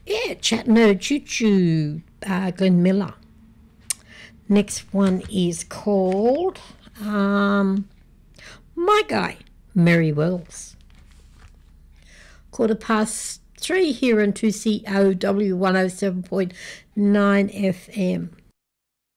Yeah, Chattanooga Choo Choo, Glenn Miller. Next one is called My Guy, Mary Wells. 3:15 here on 2COW 107.9 FM.